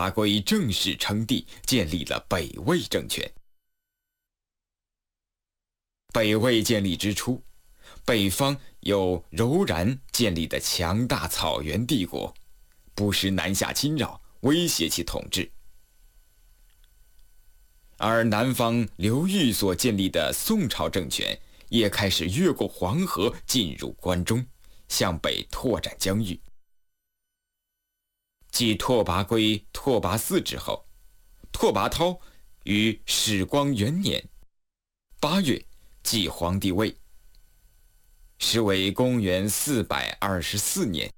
拔圭正式称帝，建立了北魏政权。北魏建立之初，北方有柔然建立的强大草原帝国，不时南下侵扰，威胁其统治。而南方刘裕所建立的宋朝政权也开始越过黄河进入关中，向北拓展疆域。继拓跋圭、拓跋嗣之后，拓跋焘于始光元年8月继皇帝位，时为公元424年。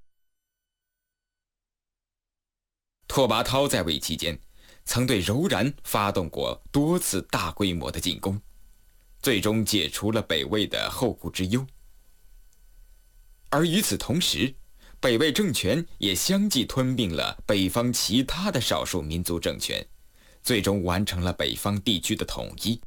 拓跋焘在位期间，曾对柔然发动过多次大规模的进攻，最终解除了北魏的后顾之忧。而与此同时，北魏政权也相继吞并了北方其他的少数民族政权，最终完成了北方地区的统一。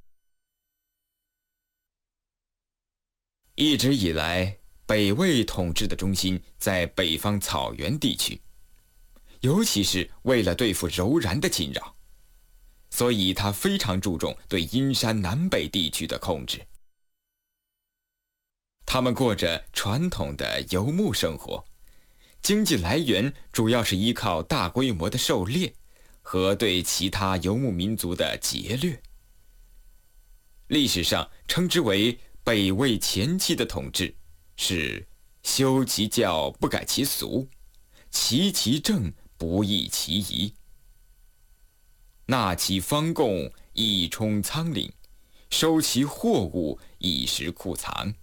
一直以来，北魏统治的中心在北方草原地区，尤其是为了对付柔然的侵扰，所以他非常注重对阴山南北地区的控制。他们过着传统的游牧生活，经济来源主要是依靠大规模的狩猎和对其他游牧民族的劫掠。历史上称之为北魏前期的统治是修其教不改其俗，齐其政不易其宜，纳其方贡以充仓廪，收其货物以实库藏。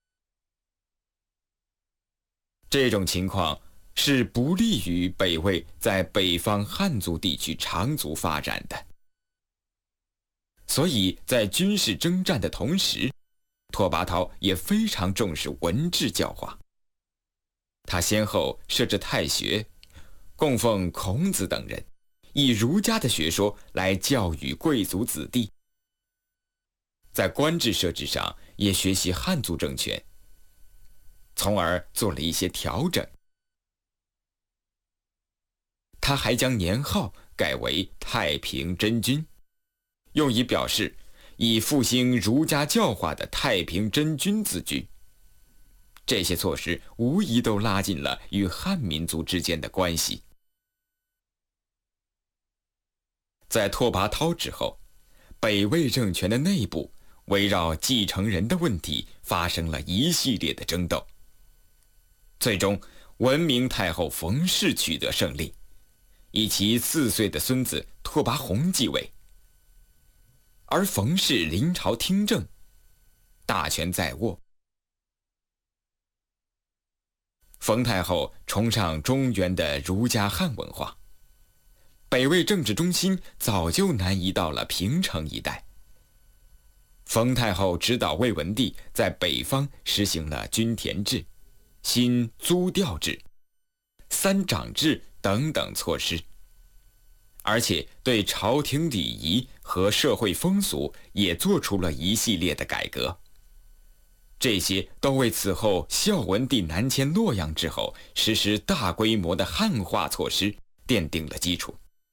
这种情况是不利于北魏在北方汉族地区长足发展的。所以在军事征战的同时，拓跋焘也非常重视文治教化。他先后设置太学，供奉孔子等人，以儒家的学说来教育贵族子弟。在官制设置上也学习汉族政权，从而做了一些调整。他还将年号改为太平真君，用以表示以复兴儒家教化的太平真君自居。这些措施无疑都拉近了与汉民族之间的关系。在拓跋焘之后，北魏政权的内部围绕继承人的问题发生了一系列的争斗。最终，文明太后冯氏取得胜利，以其4岁的孙子拓跋宏继位。而冯氏临朝听政，大权在握。冯太后崇尚中原的儒家汉文化，北魏政治中心早就南移到了平城一带。冯太后指导魏文帝在北方实行了均田制、新租调制、3长制等等措施，而且对朝廷礼仪和社会风俗也做出了一系列的改革。这些都为此后孝文帝南迁洛阳之后实施大规模的汉化措施奠定了基础。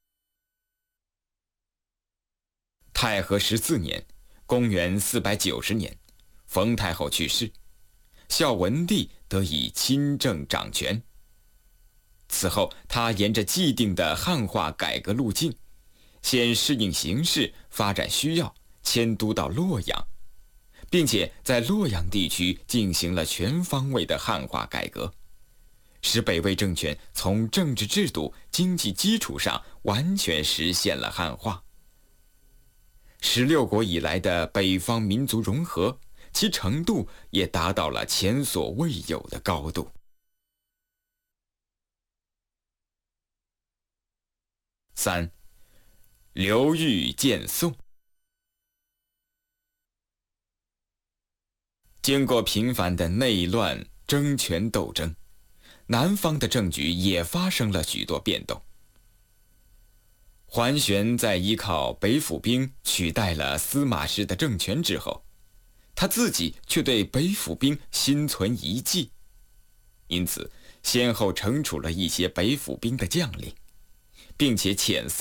太和14年，公元490年，冯太后去世，孝文帝得以亲政掌权。此后，他沿着既定的汉化改革路径，先适应形势发展需要，迁都到洛阳，并且在洛阳地区进行了全方位的汉化改革，使北魏政权从政治制度、经济基础上完全实现了汉化。16国以来的北方民族融合，其程度也达到了前所未有的高度。3. 刘裕建宋。经过频繁的内乱、争权斗争，南方的政局也发生了许多变动。桓玄在依靠北府兵取代了司马氏的政权之后，他自己却对北府兵心存疑忌，因此先后惩处了一些北府兵的将领，并且遣